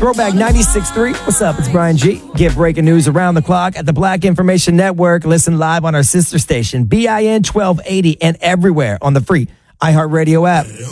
Throwback 96.3. What's up? It's Brian G. Get breaking news around the clock at the Black Information Network. Listen live on our sister station, BIN 1280, and everywhere on the free iHeartRadio app.